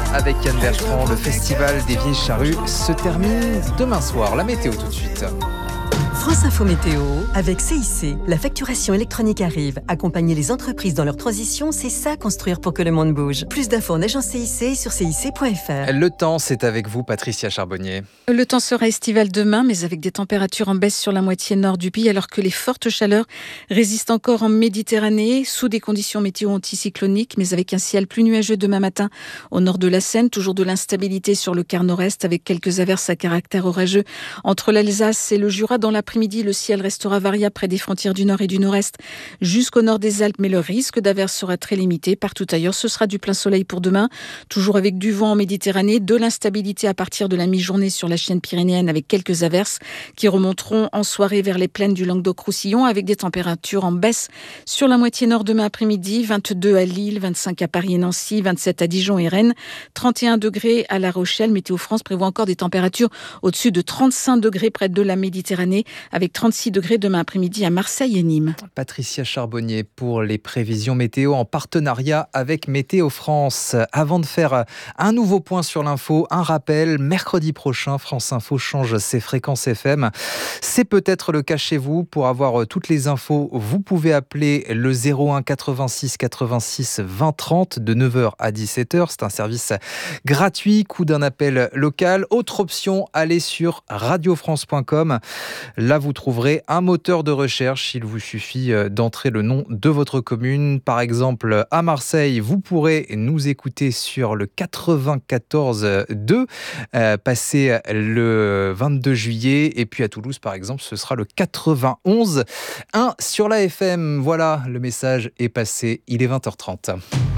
avec Yann Bertrand. Le festival des Vieilles Charrues se termine demain soir. La météo tout de suite. France Info Météo avec CIC. La facturation électronique arrive. Accompagner les entreprises dans leur transition, c'est ça construire pour que le monde bouge. Plus d'infos en agence CIC et sur cic.fr. Le temps, c'est avec vous, Patricia Charbonnier. Le temps sera estival demain, mais avec des températures en baisse sur la moitié nord du pays, alors que les fortes chaleurs résistent encore en Méditerranée, sous des conditions météo anticycloniques, mais avec un ciel plus nuageux demain matin au nord de la Seine. Toujours de l'instabilité sur le quart nord-est, avec quelques averses à caractère orageux entre l'Alsace et le Jura. Dans l'après-midi, le ciel restera variable près des frontières du nord et du nord-est jusqu'au nord des Alpes, mais le risque d'averses sera très limité. Partout ailleurs, ce sera du plein soleil pour demain, toujours avec du vent en Méditerranée, de l'instabilité à partir de la mi-journée sur la chaîne pyrénéenne avec quelques averses qui remonteront en soirée vers les plaines du Languedoc-Roussillon avec des températures en baisse sur la moitié nord demain après-midi, 22 à Lille, 25 à Paris et Nancy, 27 à Dijon et Rennes, 31 degrés à La Rochelle. Météo France prévoit encore des températures au-dessus de 35 degrés près de la Méditerranée avec 36 degrés demain après-midi à Marseille et Nîmes. Patricia Charbonnier pour les prévisions météo en partenariat avec Météo France. Avant de faire un nouveau point sur l'info, un rappel, mercredi prochain, France Info change ses fréquences FM. C'est peut-être le cas chez vous. Pour avoir toutes les infos, vous pouvez appeler le 01 86 86 20 30 de 9h à 17h. C'est un service gratuit, coût d'un appel local. Autre option, allez sur radiofrance.com. Là, vous trouverez un moteur de recherche. Il vous suffit d'entrer le nom de votre commune. Par exemple, à Marseille, vous pourrez nous écouter sur le 94.2, passé le 22 juillet. Et puis à Toulouse, par exemple, ce sera le 91.1 sur la FM. Voilà, le message est passé. Il est 20h30.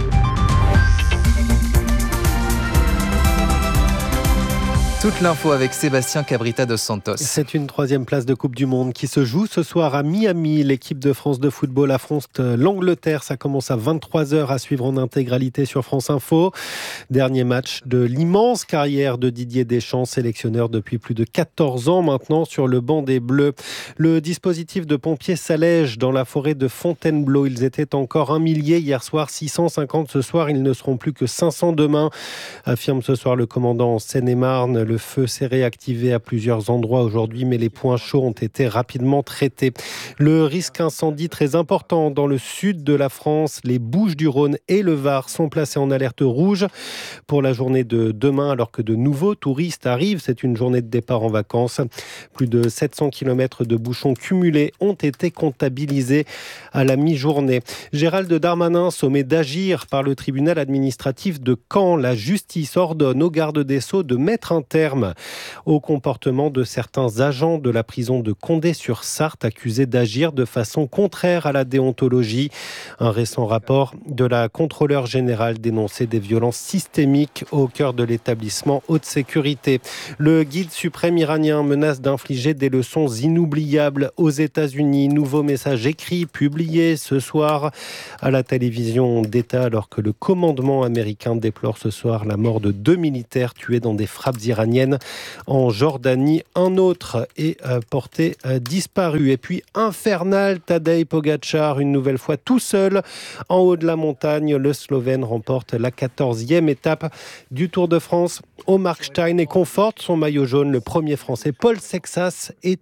Toute l'info avec Sébastien Cabrita dos Santos. C'est une troisième place de Coupe du Monde qui se joue ce soir à Miami. L'équipe de France de football affronte l'Angleterre. Ça commence à 23h à suivre en intégralité sur France Info. Dernier match de l'immense carrière de Didier Deschamps, sélectionneur depuis plus de 14 ans maintenant sur le banc des Bleus. Le dispositif de pompiers s'allège dans la forêt de Fontainebleau. Ils étaient encore 1 millier hier soir, 650 ce soir. Ils ne seront plus que 500 demain, affirme ce soir le commandant en Seine-et-Marne. Le feu s'est réactivé à plusieurs endroits aujourd'hui, mais les points chauds ont été rapidement traités. Le risque incendie très important dans le sud de la France. Les Bouches-du-Rhône et le Var sont placés en alerte rouge pour la journée de demain, alors que de nouveaux touristes arrivent. C'est une journée de départ en vacances. Plus de 700 km de bouchons cumulés ont été comptabilisés à la mi-journée. Gérald Darmanin sommé d'agir par le tribunal administratif de Caen. La justice ordonne au garde des Sceaux de mettre un terme au comportement de certains agents de la prison de Condé-sur-Sarthe accusés d'agir de façon contraire à la déontologie. Un récent rapport de la contrôleure générale dénonçait des violences systémiques au cœur de l'établissement haute sécurité. Le guide suprême iranien menace d'infliger des leçons inoubliables aux États-Unis. Nouveau message écrit publié ce soir à la télévision d'État, alors que le commandement américain déplore ce soir la mort de 2 militaires tués dans des frappes iraniennes en Jordanie. Un autre est porté disparu. Et puis infernal, Tadej Pogačar, une nouvelle fois tout seul en haut de la montagne. Le Slovène remporte la 14e étape du Tour de France au Markstein et conforte son maillot jaune. Le premier Français, Paul Sexas, est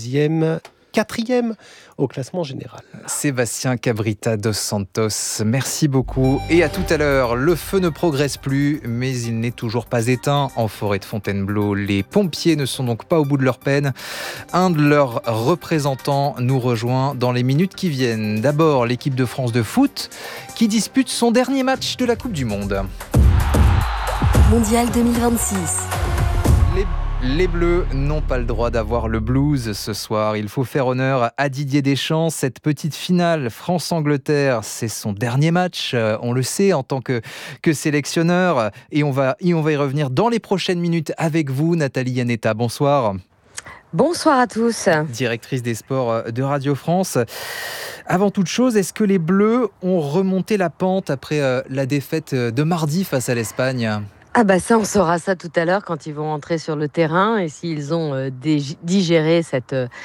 4e au classement général. Sébastien Cabrita dos Santos, merci beaucoup. Et à tout à l'heure, le feu ne progresse plus, mais il n'est toujours pas éteint en forêt de Fontainebleau. Les pompiers ne sont donc pas au bout de leur peine. Un de leurs représentants nous rejoint dans les minutes qui viennent. D'abord, l'équipe de France de foot qui dispute son dernier match de la Coupe du Monde. Mondial 2026. Les Bleus n'ont pas le droit d'avoir le blues ce soir. Il faut faire honneur à Didier Deschamps. Cette petite finale France-Angleterre, c'est son dernier match, on le sait, en tant que sélectionneur. Et on va y revenir dans les prochaines minutes avec vous, Nathalie Yanetta. Bonsoir. Bonsoir à tous. Directrice des sports de Radio France. Avant toute chose, est-ce que les Bleus ont remonté la pente après la défaite de mardi face à l'Espagne ? Ah bah ça, on saura ça tout à l'heure quand ils vont entrer sur le terrain et s'ils ont digéré cette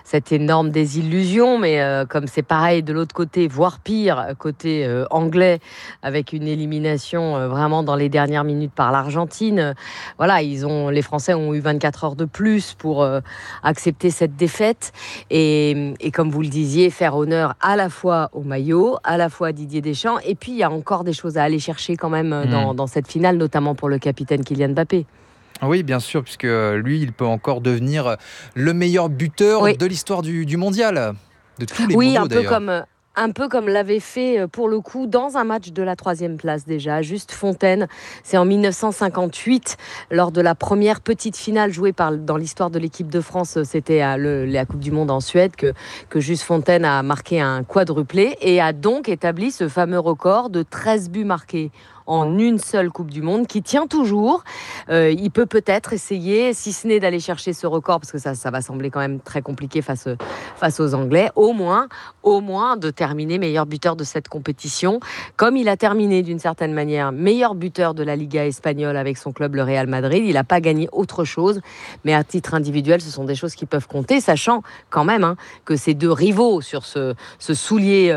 cette énorme désillusion, mais comme c'est pareil de l'autre côté, voire pire, côté anglais, avec une élimination vraiment dans les dernières minutes par l'Argentine, voilà, les Français ont eu 24 heures de plus pour accepter cette défaite et comme vous le disiez, faire honneur à la fois au maillot, à la fois à Didier Deschamps, et puis il y a encore des choses à aller chercher quand même dans cette finale, notamment pour le capitaine Kylian Mbappé. Oui, bien sûr, puisque lui, il peut encore devenir le meilleur buteur de l'histoire du mondial, de tous les mondiaux d'ailleurs. Un peu comme l'avait fait pour le coup dans un match de la 3e place déjà, Juste Fontaine. C'est en 1958, lors de la première petite finale jouée dans l'histoire de l'équipe de France. C'était à la Coupe du Monde en Suède que Juste Fontaine a marqué un quadruplé et a donc établi ce fameux record de 13 buts marqués en une seule Coupe du Monde, qui tient toujours. Il peut peut-être essayer, si ce n'est d'aller chercher ce record, parce que ça va sembler quand même très compliqué face aux Anglais, au moins de terminer meilleur buteur de cette compétition, comme il a terminé d'une certaine manière meilleur buteur de la Liga espagnole avec son club, le Real Madrid. Il n'a pas gagné autre chose, mais à titre individuel, ce sont des choses qui peuvent compter, sachant quand même que ces deux rivaux sur ce soulier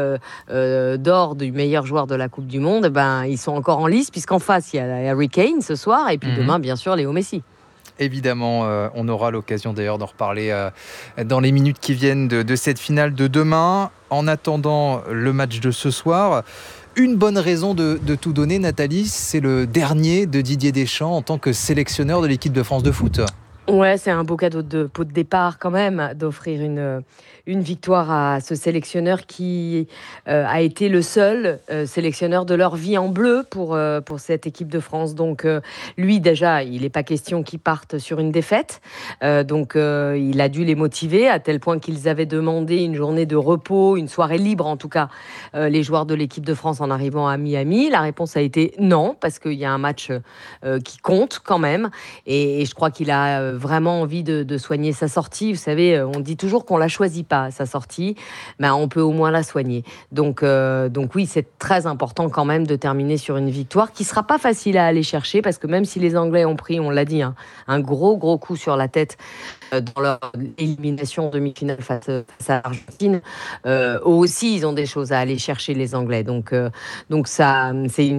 d'or du meilleur joueur de la Coupe du Monde, ils sont encore en lice, puisqu'en face, il y a Harry Kane ce soir, et puis demain, bien sûr, Léo Messi. Évidemment, on aura l'occasion d'ailleurs d'en reparler dans les minutes qui viennent de cette finale de demain. En attendant le match de ce soir, une bonne raison de tout donner, Nathalie, c'est le dernier de Didier Deschamps en tant que sélectionneur de l'équipe de France de foot. Ouais, c'est un beau cadeau de pot de départ quand même, d'offrir une victoire à ce sélectionneur qui a été le seul sélectionneur de leur vie en bleu pour cette équipe de France. Donc lui déjà, il n'est pas question qu'il parte sur une défaite. Donc il a dû les motiver à tel point qu'ils avaient demandé une journée de repos, une soirée libre en tout cas, les joueurs de l'équipe de France en arrivant à Miami. La réponse a été non, parce qu'il y a un match qui compte quand même. Et je crois qu'il a vraiment envie de soigner sa sortie. Vous savez, on dit toujours qu'on ne la choisit pas, sa sortie, mais on peut au moins la soigner. Donc oui, c'est très important quand même de terminer sur une victoire qui ne sera pas facile à aller chercher, parce que même si les Anglais ont pris, on l'a dit, un gros coup sur la tête dans leur élimination en demi-finale face à l'Argentine, eux aussi, ils ont des choses à aller chercher, les Anglais. Donc ça,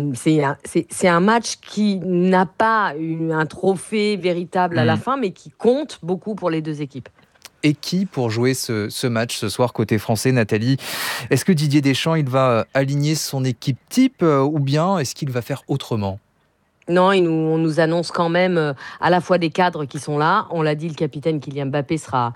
c'est un match qui n'a pas eu un trophée véritable à la fin, mais qui compte beaucoup pour les deux équipes. Et qui pour jouer ce match ce soir côté français, Nathalie? Est-ce que Didier Deschamps, il va aligner son équipe type ou bien est-ce qu'il va faire autrement? Non, on nous annonce quand même à la fois des cadres qui sont là. On l'a dit, le capitaine Kylian Mbappé sera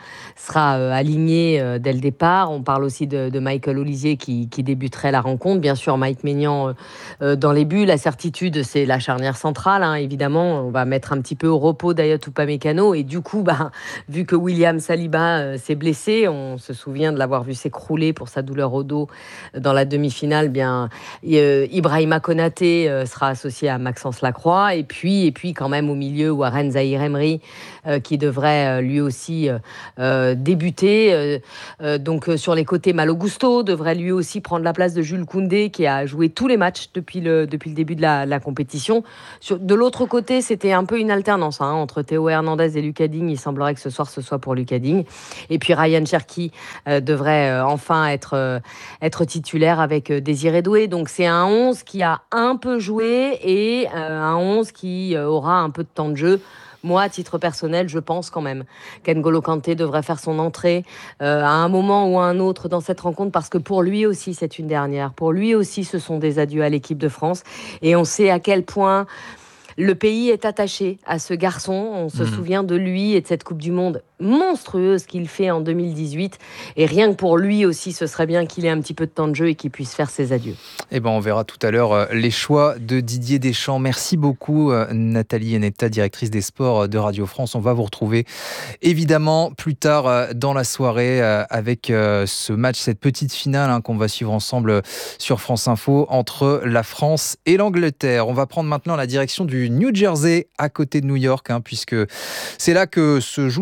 aligné dès le départ. On parle aussi de Michael Olise qui débuterait la rencontre. Bien sûr, Mike Maignan dans les buts. La certitude, c'est la charnière centrale. Évidemment, on va mettre un petit peu au repos Dayot Upamecano. Et du coup, vu que William Saliba s'est blessé, on se souvient de l'avoir vu s'écrouler pour sa douleur au dos dans la demi-finale. Ibrahima Konaté sera associé à Maxence Lacroix. Et puis quand même au milieu, Warren Zahir-Emery qui devrait lui aussi débuter. Donc sur les côtés, Malo Gusto devrait lui aussi prendre la place de Jules Koundé, qui a joué tous les matchs depuis le début de la compétition. De l'autre côté, c'était un peu une alternance entre Théo Hernandez et Lucas Digne. Il semblerait que ce soir ce soit pour Lucas Digne. Et puis Ryan Cherki devrait enfin être titulaire avec Désiré Doué. Donc c'est un 11 qui a un peu joué et un 11 qui aura un peu de temps de jeu. Moi, à titre personnel, je pense quand même qu'N'Golo Kanté devrait faire son entrée à un moment ou à un autre dans cette rencontre, parce que pour lui aussi, c'est une dernière. Pour lui aussi, ce sont des adieux à l'équipe de France. Et on sait à quel point le pays est attaché à ce garçon. On se souvient de lui et de cette Coupe du Monde monstrueuse qu'il fait en 2018. Et rien que pour lui aussi, ce serait bien qu'il ait un petit peu de temps de jeu et qu'il puisse faire ses adieux. On verra tout à l'heure les choix de Didier Deschamps. Merci beaucoup Nathalie Enetta, directrice des sports de Radio France. On va vous retrouver évidemment plus tard dans la soirée avec ce match, cette petite finale qu'on va suivre ensemble sur France Info entre la France et l'Angleterre. On va prendre maintenant la direction du New Jersey, à côté de New York, puisque c'est là que se joue demain soir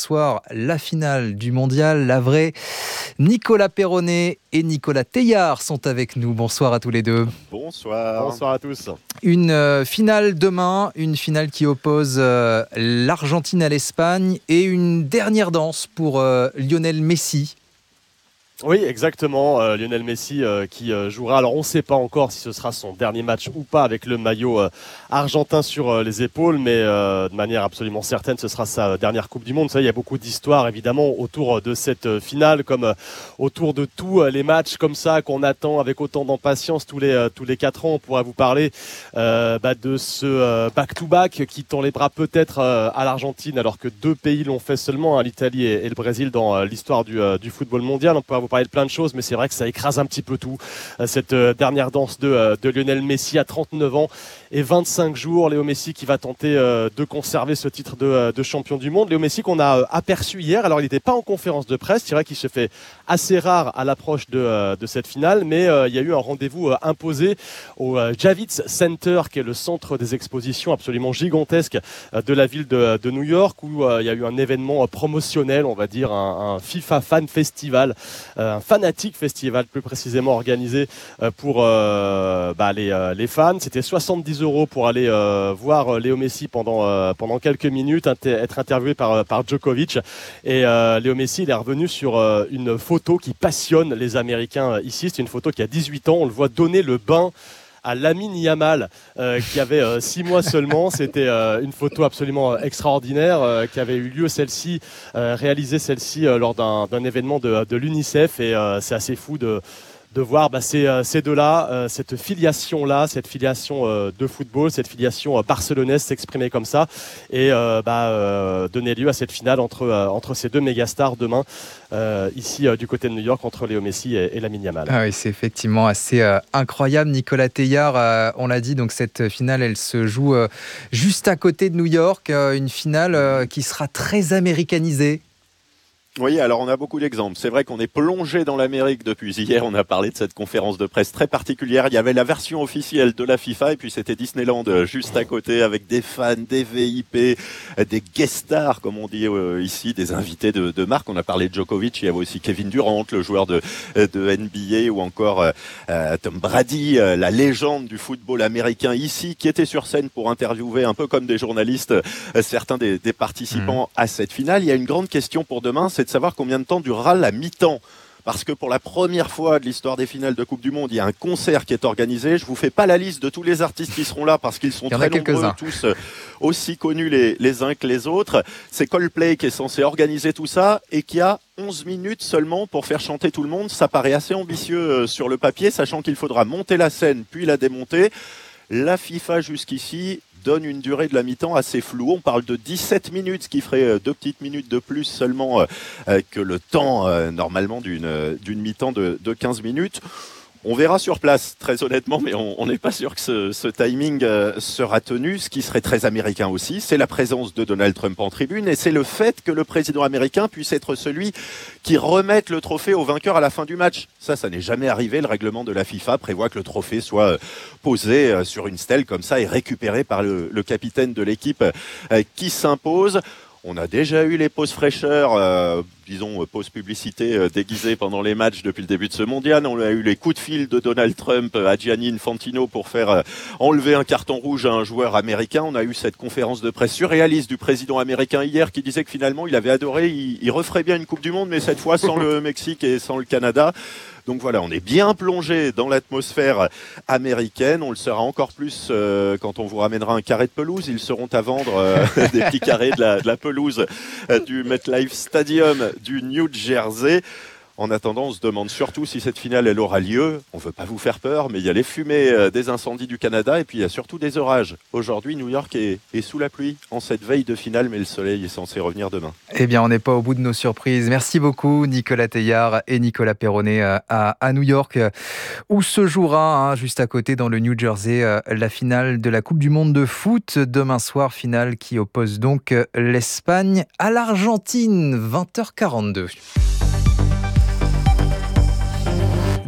soir la finale du mondial. La vraie Nicolas Perronnet et Nicolas Teillard sont avec nous. Bonsoir à tous les deux. Bonsoir. Bonsoir à tous. Une finale demain, une finale qui oppose l'Argentine à l'Espagne et une dernière danse pour Lionel Messi. Oui, exactement. Lionel Messi qui jouera. Alors, on ne sait pas encore si ce sera son dernier match ou pas avec le maillot argentin sur les épaules, mais de manière absolument certaine, ce sera sa dernière Coupe du Monde. Vous savez, il y a beaucoup d'histoires, évidemment, autour de cette finale, comme autour de tous les matchs comme ça qu'on attend avec autant d'impatience tous les 4 ans. On pourra vous parler de ce back-to-back qui tend les bras peut-être à l'Argentine, alors que 2 pays l'ont fait seulement, l'Italie et le Brésil, dans l'histoire du football mondial. On pourra vous parler de plein de choses, mais c'est vrai que ça écrase un petit peu tout. Cette dernière danse de Lionel Messi à 39 ans et 25 jours. Léo Messi qui va tenter de conserver ce titre de champion du monde. Léo Messi qu'on a aperçu hier. Alors, il n'était pas en conférence de presse. C'est vrai qu'il se fait assez rare à l'approche de cette finale, mais il y a eu un rendez-vous imposé au Javits Center, qui est le centre des expositions absolument gigantesque de la ville de New York, où il y a eu un événement promotionnel, on va dire, un FIFA Fan Festival, un Fanatic Festival plus précisément, organisé pour les fans. C'était 70 € pour aller voir Léo Messi pendant quelques minutes, être interviewé par Djokovic. Et Léo Messi, il est revenu sur une photo qui passionne les Américains ici. C'est une photo qui a 18 ans. On le voit donner le bain à Lamine Yamal, qui avait 6 mois seulement. C'était une photo absolument extraordinaire qui avait eu lieu, réalisée celle-ci lors d'un événement de l'UNICEF. Et c'est assez fou de voir ces deux-là, cette filiation-là, cette filiation de football, cette filiation barcelonaise s'exprimer comme ça et donner lieu à cette finale entre ces 2 mégastars demain, ici du côté de New York, entre Léo Messi et Lamine Yamal. Ah oui, c'est effectivement assez incroyable. Nicolas Teillard, on l'a dit, donc cette finale, elle se joue juste à côté de New York, une finale qui sera très américanisée. Oui, alors on a beaucoup d'exemples. C'est vrai qu'on est plongé dans l'Amérique depuis hier. On a parlé de cette conférence de presse très particulière. Il y avait la version officielle de la FIFA et puis c'était Disneyland juste à côté avec des fans, des VIP, des guest stars, comme on dit ici, des invités de marque. On a parlé de Djokovic, il y avait aussi Kevin Durant, le joueur de NBA, ou encore Tom Brady, la légende du football américain ici, qui était sur scène pour interviewer un peu comme des journalistes certains des participants à cette finale. Il y a une grande question pour demain, c'est de savoir combien de temps durera la mi-temps. Parce que pour la première fois de l'histoire des finales de Coupe du Monde, il y a un concert qui est organisé. Je ne vous fais pas la liste de tous les artistes qui seront là parce qu'ils sont très nombreux, tous aussi connus les uns que les autres. C'est Coldplay qui est censé organiser tout ça et qui a 11 minutes seulement pour faire chanter tout le monde. Ça paraît assez ambitieux sur le papier, sachant qu'il faudra monter la scène puis la démonter. La FIFA jusqu'ici donne une durée de la mi-temps assez floue. On parle de 17 minutes, ce qui ferait 2 petites minutes de plus seulement que le temps normalement d'une mi-temps de 15 minutes. On verra sur place, très honnêtement, mais on n'est pas sûr que ce timing sera tenu. Ce qui serait très américain aussi, c'est la présence de Donald Trump en tribune et c'est le fait que le président américain puisse être celui qui remette le trophée au vainqueur à la fin du match. Ça n'est jamais arrivé. Le règlement de la FIFA prévoit que le trophée soit posé sur une stèle comme ça et récupéré par le capitaine de l'équipe qui s'impose. On a déjà eu les pauses fraîcheurs, pauses publicité déguisées pendant les matchs depuis le début de ce mondial. On a eu les coups de fil de Donald Trump à Gianni Infantino pour faire enlever un carton rouge à un joueur américain. On a eu cette conférence de presse surréaliste du président américain hier qui disait que finalement il avait adoré, il referait bien une Coupe du Monde, mais cette fois sans le Mexique et sans le Canada. Donc voilà, on est bien plongé dans l'atmosphère américaine. On le sera encore plus quand on vous ramènera un carré de pelouse. Ils seront à vendre des petits carrés de la pelouse du MetLife Stadium du New Jersey. En attendant, on se demande surtout si cette finale elle aura lieu. On ne veut pas vous faire peur, mais il y a les fumées des incendies du Canada et puis il y a surtout des orages. Aujourd'hui, New York est sous la pluie en cette veille de finale, mais le soleil est censé revenir demain. Eh bien, on n'est pas au bout de nos surprises. Merci beaucoup, Nicolas Teillard et Nicolas Perronnet à New York, où se jouera, juste à côté, dans le New Jersey, la finale de la Coupe du Monde de foot. Demain soir, finale qui oppose donc l'Espagne à l'Argentine, 20h42.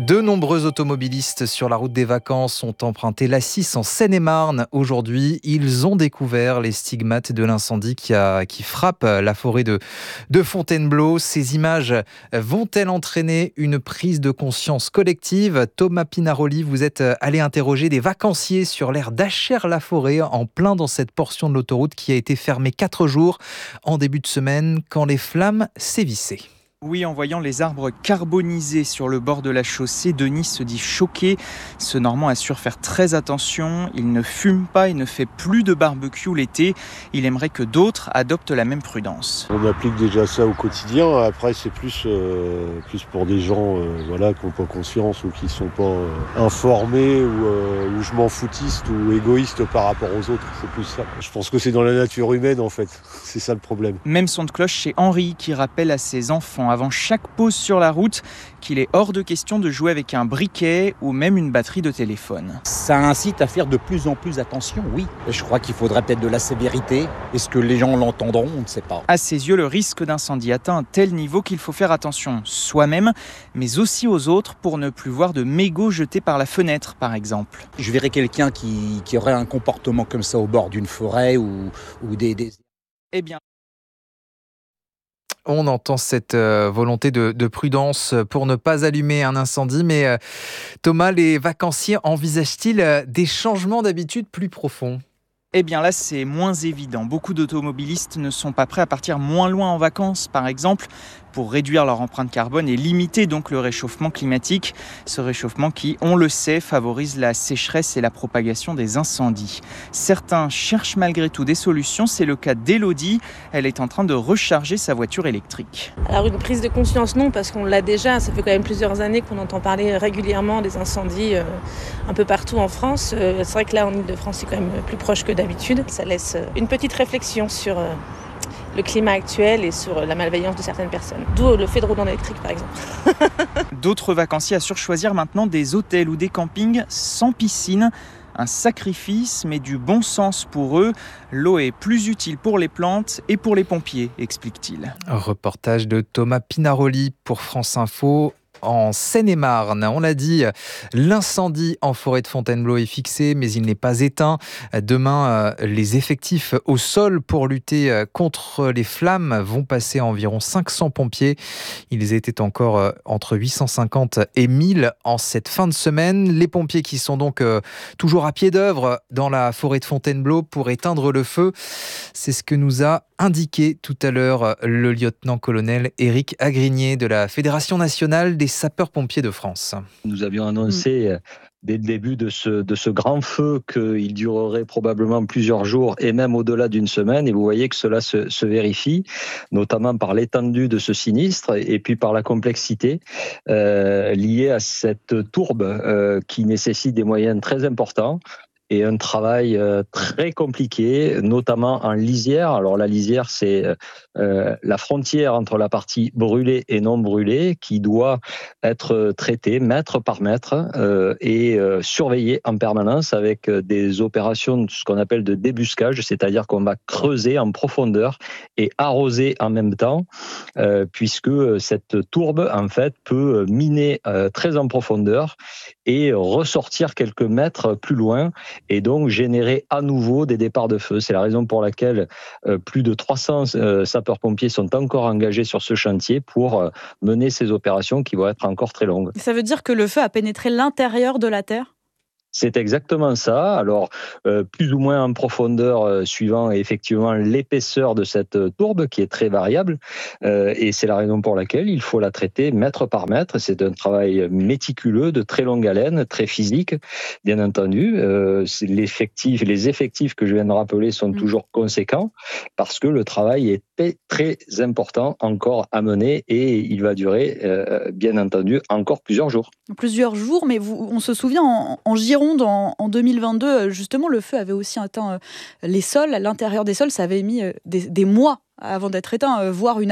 De nombreux automobilistes sur la route des vacances ont emprunté l'A6 en Seine-et-Marne. Aujourd'hui, ils ont découvert les stigmates de l'incendie qui frappe la forêt de Fontainebleau. Ces images vont-elles entraîner une prise de conscience collective ? Thomas Pinaroli, vous êtes allé interroger des vacanciers sur l'aire d'Achères-la-Forêt, en plein dans cette portion de l'autoroute qui a été fermée 4 jours en début de semaine quand les flammes sévissaient. Oui, en voyant les arbres carbonisés sur le bord de la chaussée, Denis se dit choqué. Ce Normand assure faire très attention. Il ne fume pas, il ne fait plus de barbecue l'été. Il aimerait que d'autres adoptent la même prudence. On applique déjà ça au quotidien. Après, c'est plus pour des gens qui n'ont pas conscience ou qui ne sont pas informés ou je m'en foutiste ou égoïstes par rapport aux autres. C'est plus ça. Je pense que c'est dans la nature humaine en fait. C'est ça le problème. Même son de cloche chez Henri qui rappelle à ses enfants avant chaque pause sur la route qu'il est hors de question de jouer avec un briquet ou même une batterie de téléphone. Ça incite à faire de plus en plus attention, oui. Je crois qu'il faudrait peut-être de la sévérité. Est-ce que les gens l'entendront ? On ne sait pas. À ses yeux, le risque d'incendie atteint un tel niveau qu'il faut faire attention soi-même, mais aussi aux autres pour ne plus voir de mégots jetés par la fenêtre, par exemple. Je verrais quelqu'un qui aurait un comportement comme ça au bord d'une forêt ou des... Eh bien, on entend cette volonté de prudence pour ne pas allumer un incendie. Mais Thomas, les vacanciers envisagent-ils des changements d'habitude plus profonds ? Eh bien là, c'est moins évident. Beaucoup d'automobilistes ne sont pas prêts à partir moins loin en vacances, par exemple, pour réduire leur empreinte carbone et limiter donc le réchauffement climatique. Ce réchauffement qui, on le sait, favorise la sécheresse et la propagation des incendies. Certains cherchent malgré tout des solutions. C'est le cas d'Élodie. Elle est en train de recharger sa voiture électrique. Alors une prise de conscience, non, parce qu'on l'a déjà. Ça fait quand même plusieurs années qu'on entend parler régulièrement des incendies un peu partout en France. C'est vrai que là, en Ile-de-France, c'est quand même plus proche que d'habitude. Ça laisse une petite réflexion sur le climat actuel et sur la malveillance de certaines personnes. D'où le fait de rouler en électrique, par exemple. D'autres vacanciers assurent choisir maintenant des hôtels ou des campings sans piscine. Un sacrifice, mais du bon sens pour eux. L'eau est plus utile pour les plantes et pour les pompiers, explique-t-il. Reportage de Thomas Pinaroli pour France Info. En Seine-et-Marne, on l'a dit, l'incendie en forêt de Fontainebleau est fixé, mais il n'est pas éteint. Demain, les effectifs au sol pour lutter contre les flammes vont passer à environ 500 pompiers. Ils étaient encore entre 850 et 1000 en cette fin de semaine. Les pompiers qui sont donc toujours à pied d'œuvre dans la forêt de Fontainebleau pour éteindre le feu. C'est ce que nous a indiqué tout à l'heure le lieutenant-colonel Éric Agrigné de la Fédération nationale des sapeurs-pompiers de France. Nous avions annoncé dès le début de ce grand feu qu'il durerait probablement plusieurs jours et même au-delà d'une semaine. Et vous voyez que cela se vérifie, notamment par l'étendue de ce sinistre et puis par la complexité liée à cette tourbe qui nécessite des moyens très importants. Et un travail très compliqué, notamment en lisière. Alors la lisière, c'est la frontière entre la partie brûlée et non brûlée qui doit être traitée mètre par mètre et surveillée en permanence avec des opérations, ce qu'on appelle de débuscage, c'est-à-dire qu'on va creuser en profondeur et arroser en même temps, puisque cette tourbe, en fait, peut miner très en profondeur et ressortir quelques mètres plus loin et donc générer à nouveau des départs de feu. C'est la raison pour laquelle plus de 300 sapeurs-pompiers sont encore engagés sur ce chantier pour mener ces opérations qui vont être encore très longues. Ça veut dire que le feu a pénétré l'intérieur de la terre ? C'est exactement ça. Alors, plus ou moins en profondeur, suivant effectivement l'épaisseur de cette tourbe qui est très variable. Et c'est la raison pour laquelle il faut la traiter mètre par mètre. C'est un travail méticuleux, de très longue haleine, très physique, bien entendu. Les effectifs que je viens de rappeler sont toujours conséquents parce que le travail est très important encore à mener et il va durer, bien entendu, encore plusieurs jours. Plusieurs jours, mais on se souvient en Gironde, en 2022, justement, le feu avait aussi atteint les sols. À l'intérieur des sols, ça avait mis des mois avant d'être éteint, voire une année.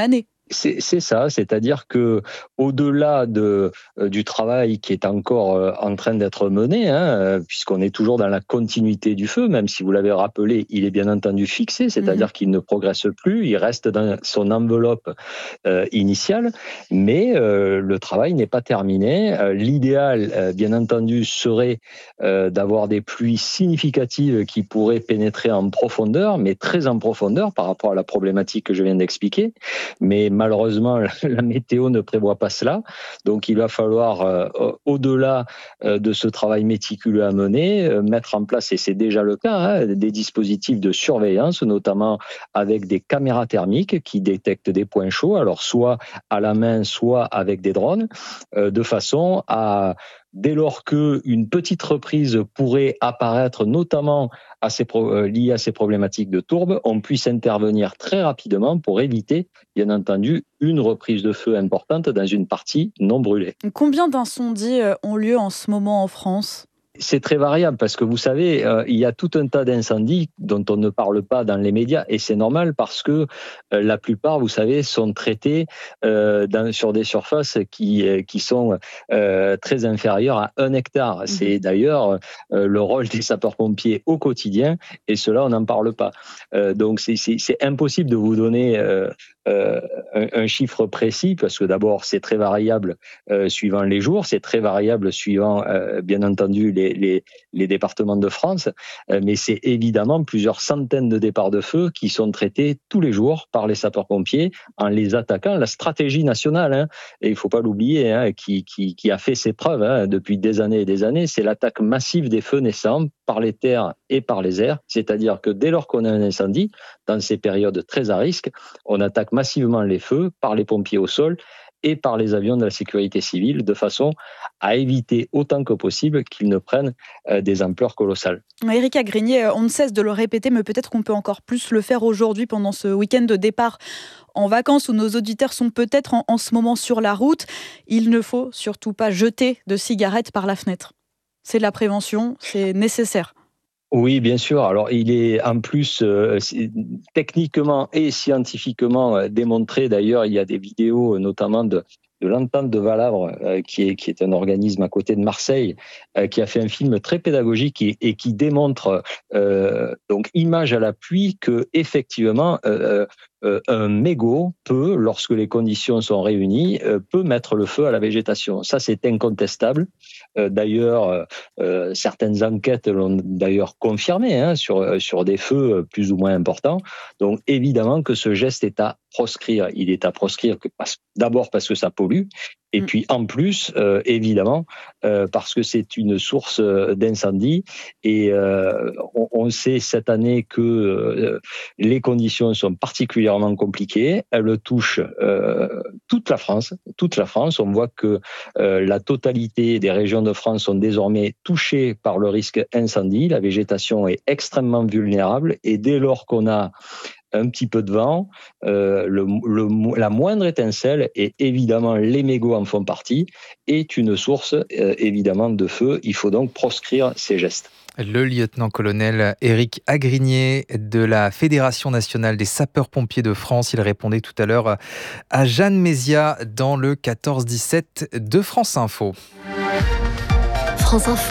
C'est ça, c'est-à-dire que au-delà du travail qui est encore en train d'être mené, puisqu'on est toujours dans la continuité du feu, même si vous l'avez rappelé, il est bien entendu fixé, c'est-à-dire qu'il ne progresse plus, il reste dans son enveloppe initiale, mais le travail n'est pas terminé. L'idéal, bien entendu, serait d'avoir des pluies significatives qui pourraient pénétrer en profondeur, mais très en profondeur par rapport à la problématique que je viens d'expliquer. Mais malheureusement, la météo ne prévoit pas cela. Donc, il va falloir, au-delà de ce travail méticuleux à mener, mettre en place, et c'est déjà le cas, des dispositifs de surveillance, notamment avec des caméras thermiques qui détectent des points chauds, alors soit à la main, soit avec des drones, de façon à... Dès lors qu'une petite reprise pourrait apparaître, notamment liée à ces problématiques de tourbe, on puisse intervenir très rapidement pour éviter, bien entendu, une reprise de feu importante dans une partie non brûlée. Combien d'incendies ont lieu en ce moment en France ? C'est très variable parce que vous savez, il y a tout un tas d'incendies dont on ne parle pas dans les médias et c'est normal parce que la plupart, vous savez, sont traités sur des surfaces qui sont très inférieures à 1 hectare. C'est d'ailleurs le rôle des sapeurs-pompiers au quotidien et cela, on n'en parle pas. Donc c'est impossible de vous donner un chiffre précis parce que d'abord, c'est très variable suivant les jours, c'est très variable suivant, bien entendu, les départements de France, mais c'est évidemment plusieurs centaines de départs de feu qui sont traités tous les jours par les sapeurs-pompiers en les attaquant. La stratégie nationale, et il ne faut pas l'oublier, qui a fait ses preuves depuis des années et des années, c'est l'attaque massive des feux naissants par les terres et par les airs, c'est-à-dire que dès lors qu'on a un incendie, dans ces périodes très à risque, on attaque massivement les feux par les pompiers au sol et par les avions de la sécurité civile, de façon à éviter autant que possible qu'ils ne prennent des ampleurs colossales. Éric Agrigné, on ne cesse de le répéter, mais peut-être qu'on peut encore plus le faire aujourd'hui pendant ce week-end de départ en vacances où nos auditeurs sont peut-être en ce moment sur la route. Il ne faut surtout pas jeter de cigarettes par la fenêtre. C'est de la prévention, c'est nécessaire. Oui, bien sûr. Alors, il est en plus techniquement et scientifiquement démontré. D'ailleurs, il y a des vidéos, notamment de l'Entente de Valavre, qui est un organisme à côté de Marseille, qui a fait un film très pédagogique et qui démontre, donc image à l'appui, que effectivement un mégot peut, lorsque les conditions sont réunies, peut mettre le feu à la végétation. Ça, c'est incontestable. D'ailleurs, certaines enquêtes l'ont d'ailleurs confirmé sur des feux plus ou moins importants. Donc, évidemment que ce geste est à proscrire. Il est à proscrire d'abord parce que ça pollue, et puis en plus, évidemment, parce que c'est une source d'incendie. Et on sait cette année que les conditions sont particulièrement compliquées. Elles touchent toute la France. On voit que la totalité des régions de France sont désormais touchées par le risque incendie. La végétation est extrêmement vulnérable. Et dès lors qu'on a un petit peu de vent, la moindre étincelle, et évidemment les mégots en font partie, est une source évidemment de feu. Il faut donc proscrire ces gestes. Le lieutenant-colonel Éric Agrigné de la Fédération nationale des sapeurs-pompiers de France. Il répondait tout à l'heure à Jeanne Mézia dans le 14-17 de France Info. France Info.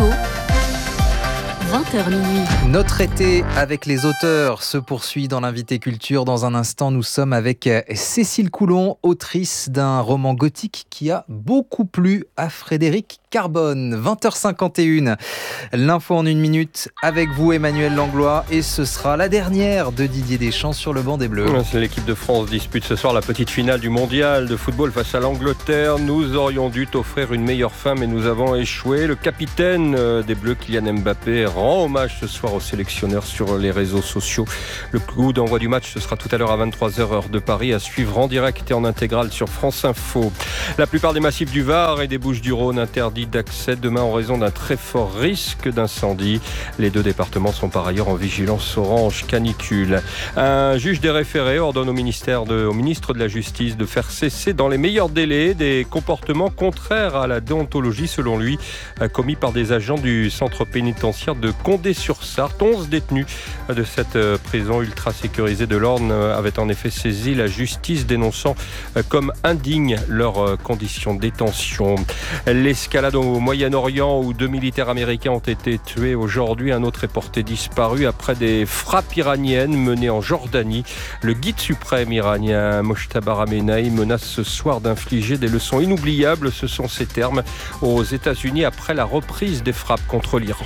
20h minuit. Notre été avec les auteurs se poursuit dans l'invité culture. Dans un instant, nous sommes avec Cécile Coulon, autrice d'un roman gothique qui a beaucoup plu à Frédéric Carbone. 20h51. L'info en 1 minute avec vous, Emmanuel Langlois, et ce sera la dernière de Didier Deschamps sur le banc des Bleus. L'équipe de France dispute ce soir la petite finale du mondial de football face à l'Angleterre. Nous aurions dû t'offrir une meilleure fin, mais nous avons échoué. Le capitaine des Bleus, Kylian Mbappé, rend hommage ce soir aux sélectionneurs sur les réseaux sociaux. Le coup d'envoi du match, ce sera tout à l'heure à 23h heure de Paris, à suivre en direct et en intégrale sur France Info. La plupart des massifs du Var et des Bouches-du-Rhône interdits interdit d'accès demain en raison d'un très fort risque d'incendie. Les 2 départements sont par ailleurs en vigilance orange canicule. Un juge des référés ordonne au ministre de la Justice de faire cesser dans les meilleurs délais des comportements contraires à la déontologie, selon lui, commis par des agents du centre pénitentiaire de Condé-sur-Sarthe. 11 détenus de cette prison ultra sécurisée de l'Orne avaient en effet saisi la justice, dénonçant comme indignes leurs conditions de détention. L'escalade au Moyen-Orient où 2 militaires américains ont été tués aujourd'hui. Un autre est porté disparu après des frappes iraniennes menées en Jordanie. Le guide suprême iranien Mojtaba Ramenei menace ce soir d'infliger des leçons inoubliables, ce sont ses termes, aux États-Unis après la reprise des frappes contre l'Iran.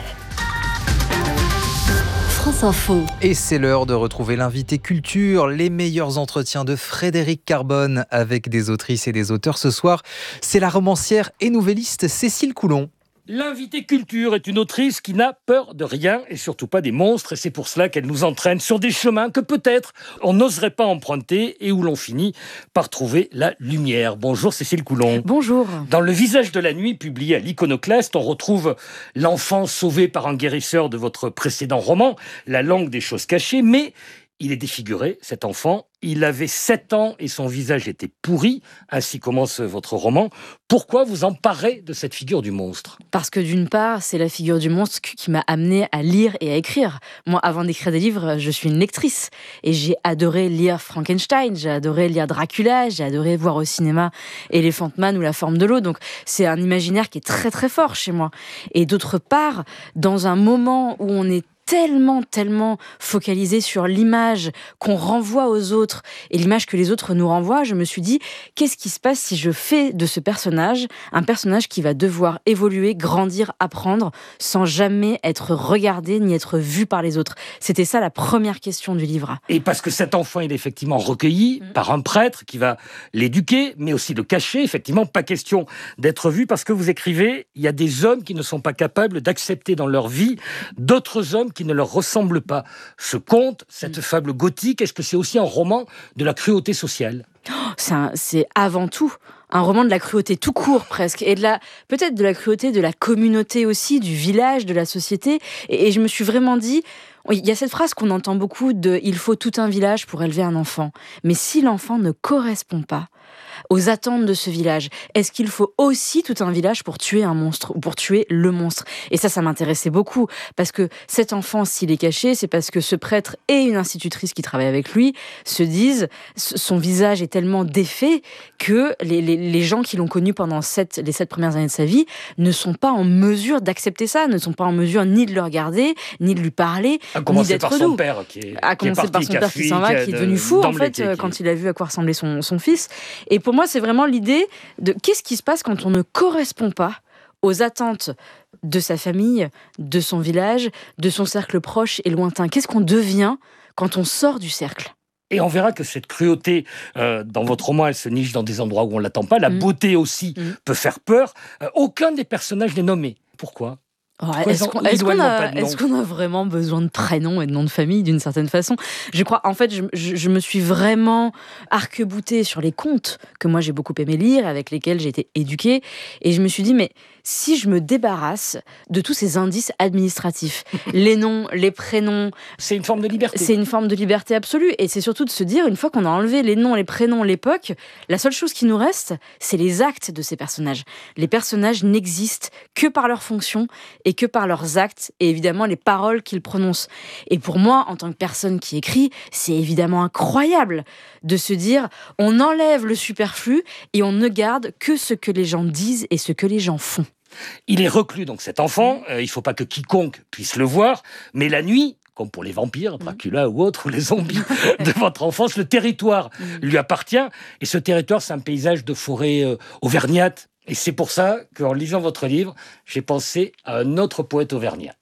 France Info. Et c'est l'heure de retrouver l'invité culture, les meilleurs entretiens de Frédéric Carbone avec des autrices et des auteurs. Ce soir, c'est la romancière et nouvelliste Cécile Coulon. L'invité culture est une autrice qui n'a peur de rien et surtout pas des monstres, et c'est pour cela qu'elle nous entraîne sur des chemins que peut-être on n'oserait pas emprunter et où l'on finit par trouver la lumière. Bonjour Cécile Coulon. Bonjour. Dans Le visage de la nuit, publié à l'Iconoclaste, on retrouve l'enfant sauvé par un guérisseur de votre précédent roman, La langue des choses cachées, mais il est défiguré, cet enfant. Il avait 7 ans et son visage était pourri. Ainsi commence votre roman. Pourquoi vous emparez de cette figure du monstre ? Parce que d'une part, c'est la figure du monstre qui m'a amenée à lire et à écrire. Moi, avant d'écrire des livres, je suis une lectrice. Et j'ai adoré lire Frankenstein, j'ai adoré lire Dracula, j'ai adoré voir au cinéma Elephant Man ou La forme de l'eau. Donc c'est un imaginaire qui est très très fort chez moi. Et d'autre part, dans un moment où on est tellement focalisé sur l'image qu'on renvoie aux autres et l'image que les autres nous renvoient, je me suis dit, qu'est-ce qui se passe si je fais de ce personnage un personnage qui va devoir évoluer, grandir, apprendre, sans jamais être regardé ni être vu par les autres. C'était ça la première question du livre. Et parce que cet enfant, il est effectivement recueilli par un prêtre qui va l'éduquer, mais aussi le cacher. Effectivement, pas question d'être vu, parce que vous écrivez, il y a des hommes qui ne sont pas capables d'accepter dans leur vie d'autres hommes qui ne leur ressemblent pas. Ce conte, cette fable gothique, est-ce que c'est aussi un roman de la cruauté sociale ? C'est avant tout un roman de la cruauté tout court presque, et peut-être de la cruauté de la communauté aussi, du village, de la société. Et je me suis vraiment dit, il y a cette phrase qu'on entend beaucoup de « il faut tout un village pour élever un enfant ». Mais si l'enfant ne correspond pas aux attentes de ce village, est-ce qu'il faut aussi tout un village pour tuer un monstre ou pour tuer le monstre ? Et ça m'intéressait beaucoup, parce que cet enfant, s'il est caché, c'est parce que ce prêtre et une institutrice qui travaille avec lui se disent, son visage est tellement défait que les gens qui l'ont connu pendant les 7 premières années de sa vie ne sont pas en mesure d'accepter ça, ne sont pas en mesure ni de le regarder, ni de lui parler, ni d'être doux. À commencer par son père qui s'en va, qui est devenu fou en fait, quand il a vu à quoi ressemblait son fils. Et pour moi, c'est vraiment l'idée de qu'est-ce qui se passe quand on ne correspond pas aux attentes de sa famille, de son village, de son cercle proche et lointain. Qu'est-ce qu'on devient quand on sort du cercle ? Et on verra que cette cruauté, dans votre roman, elle se niche dans des endroits où on ne l'attend pas. La beauté aussi peut faire peur. Aucun des personnages n'est nommé. Pourquoi ? Est-ce qu'on a vraiment besoin de prénom et de nom de famille d'une certaine façon ? Je crois, en fait, je me suis vraiment arc-boutée sur les contes que moi j'ai beaucoup aimé lire, avec lesquels j'ai été éduquée, et je me suis dit, mais si je me débarrasse de tous ces indices administratifs, les noms, les prénoms... C'est une forme de liberté. C'est une forme de liberté absolue, et c'est surtout de se dire, une fois qu'on a enlevé les noms, les prénoms, l'époque, la seule chose qui nous reste, c'est les actes de ces personnages. Les personnages n'existent que par leur fonction et que par leurs actes, et évidemment les paroles qu'ils prononcent. Et pour moi, en tant que personne qui écrit, c'est évidemment incroyable de se dire, on enlève le superflu et on ne garde que ce que les gens disent et ce que les gens font. Il est reclus, donc cet enfant, il ne faut pas que quiconque puisse le voir, mais la nuit, comme pour les vampires, Dracula ou autres, ou les zombies de votre enfance, le territoire lui appartient, et ce territoire, c'est un paysage de forêt auvergnate. Et c'est pour ça qu'en lisant votre livre, j'ai pensé à un autre poète auvergnat.